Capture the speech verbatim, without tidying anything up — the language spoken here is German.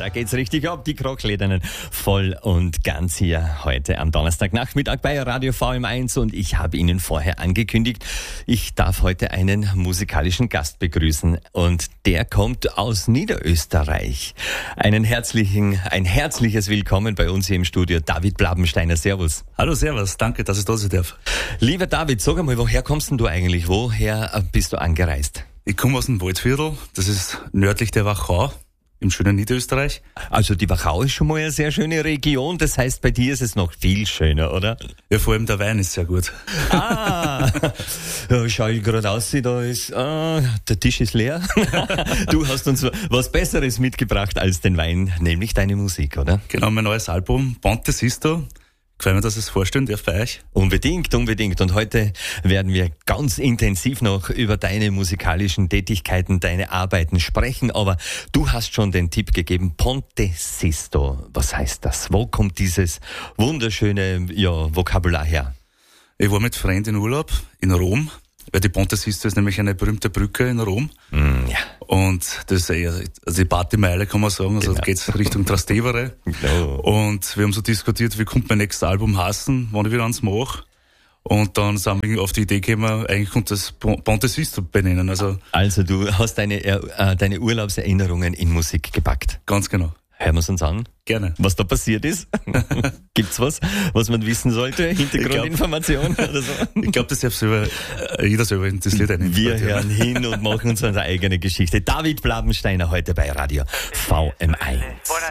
Da geht's richtig ab, die Krochledernen voll und ganz hier heute am Donnerstagnachmittag bei Radio V M eins und ich habe Ihnen vorher angekündigt, ich darf heute einen musikalischen Gast begrüßen und der kommt aus Niederösterreich. Einen herzlichen, ein herzliches Willkommen bei uns hier im Studio, David Blabensteiner. Servus. Hallo, servus, danke, dass ich da sein darf. Lieber David, sag einmal, woher kommst denn du eigentlich? Woher bist du angereist? Ich komme aus dem Waldviertel, das ist nördlich der Wachau. Im schönen Niederösterreich. Also die Wachau ist schon mal eine sehr schöne Region, das heißt, bei dir ist es noch viel schöner, oder? Ja, vor allem der Wein ist sehr gut. Ah, ja, schau ich gerade aus, da ist, ah, der Tisch ist leer. Du hast uns was Besseres mitgebracht als den Wein, nämlich deine Musik, oder? Genau, mein neues Album, Ponte Sisto. Gefällt mir, dass ich es vorstellen darf bei euch? Unbedingt, unbedingt. Und heute werden wir ganz intensiv noch über deine musikalischen Tätigkeiten, deine Arbeiten sprechen. Aber du hast schon den Tipp gegeben, Ponte Sisto. Was heißt das? Wo kommt dieses wunderschöne ja, Vokabular her? Ich war mit Freunden in Urlaub in Rom, weil die Ponte Sisto ist nämlich eine berühmte Brücke in Rom. Mm, ja. Und das ist eher, also die Partymeile, kann man sagen, also Genau. da geht's Richtung Trastevere. Genau. Und wir haben so diskutiert, wie kommt mein nächstes Album heißen, wann ich wieder eins mache. Und dann sind wir auf die Idee gekommen, eigentlich kommt das Ponte Sisto benennen, also. Also du hast deine, äh, deine Urlaubserinnerungen in Musik gepackt. Ganz genau. Hören wir es uns an, Gerne. was da passiert ist. Gibt's was, was man wissen sollte? Hintergrundinformation oder so? Ich glaube, das darf selber, äh, jeder selber interessiert einen. Wir hören hin und machen uns unsere eigene Geschichte. David Blabensteiner heute bei Radio V M eins.